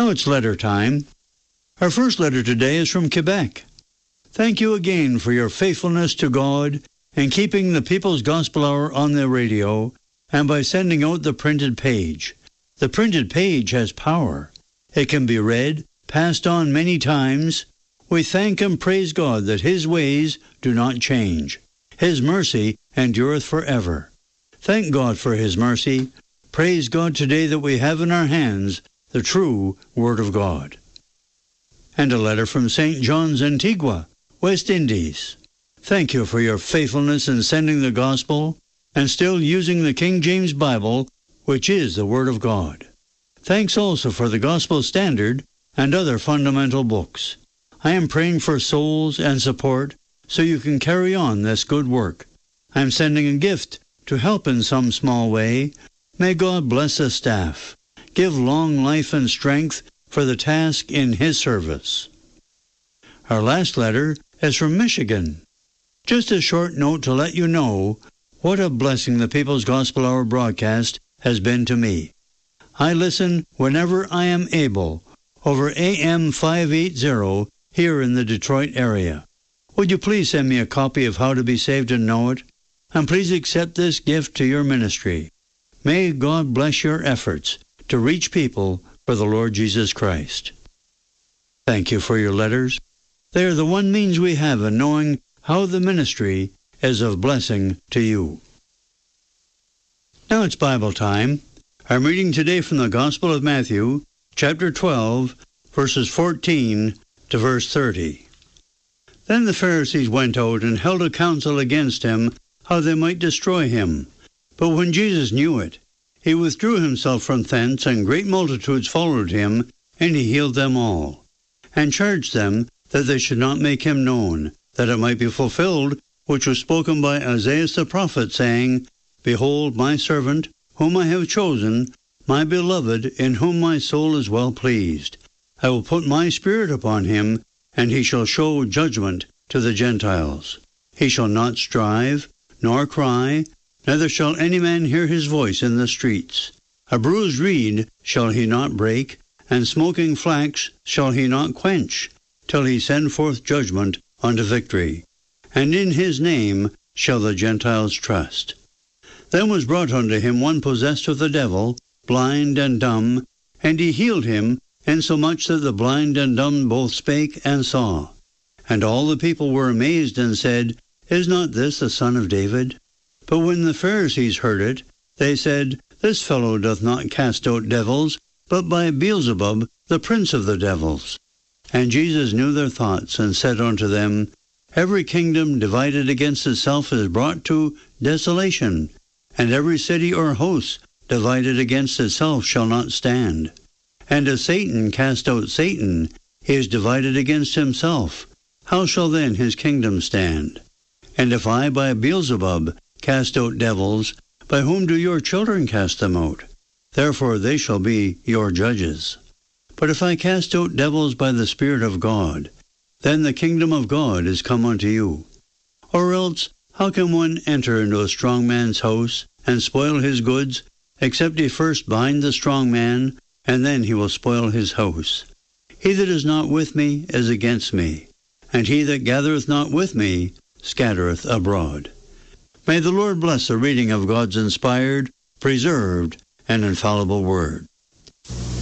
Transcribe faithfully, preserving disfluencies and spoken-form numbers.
Now it's letter time. Our first letter today is from Quebec. Thank you again for your faithfulness to God and keeping the People's Gospel Hour on the radio and by sending out the printed page. The printed page has power. It can be read, passed on many times. We thank and praise God that His ways do not change. His mercy endureth forever. Thank God for His mercy. Praise God today that we have in our hands the true Word of God. And a letter from Saint John's, Antigua, West Indies. Thank you for your faithfulness in sending the gospel and still using the King James Bible, which is the Word of God. Thanks also for the Gospel Standard and other fundamental books. I am praying for souls and support so you can carry on this good work. I am sending a gift to help in some small way. May God bless the staff. Give long life and strength for the task in His service. Our last letter is from Michigan. Just a short note to let you know what a blessing the People's Gospel Hour broadcast has been to me. I listen whenever I am able over A M five eighty here in the Detroit area. Would you please send me a copy of How to Be Saved and Know It? And please accept this gift to your ministry. May God bless your efforts to reach people for the Lord Jesus Christ. Thank you for your letters. They are the one means we have in knowing how the ministry is of blessing to you. Now it's Bible time. I'm reading today from the Gospel of Matthew, chapter twelve, verses fourteen to verse thirty. Then the Pharisees went out and held a council against him, how they might destroy him. But when Jesus knew it, he withdrew himself from thence, and great multitudes followed him, and he healed them all, and charged them that they should not make him known, that it might be fulfilled which was spoken by Isaiah the prophet, saying, Behold, my servant, whom I have chosen, my beloved, in whom my soul is well pleased. I will put my spirit upon him, and he shall show judgment to the Gentiles. He shall not strive, nor cry, neither shall any man hear his voice in the streets. A bruised reed shall he not break, and smoking flax shall he not quench, till he send forth judgment unto victory. And in his name shall the Gentiles trust. Then was brought unto him one possessed of the devil, blind and dumb, and he healed him, insomuch that the blind and dumb both spake and saw. And all the people were amazed, and said, Is not this the son of David? But when the Pharisees heard it, they said, This fellow doth not cast out devils, but by Beelzebub, the prince of the devils. And Jesus knew their thoughts, and said unto them, Every kingdom divided against itself is brought to desolation, and every city or house divided against itself shall not stand. And if Satan cast out Satan, he is divided against himself. How shall then his kingdom stand? And if I by Beelzebub cast out devils, by whom do your children cast them out? Therefore they shall be your judges. But if I cast out devils by the Spirit of God, then the kingdom of God is come unto you. Or else, how can one enter into a strong man's house and spoil his goods, except he first bind the strong man, and then he will spoil his house? He that is not with me is against me, and he that gathereth not with me scattereth abroad. May the Lord bless the reading of God's inspired, preserved, and infallible word.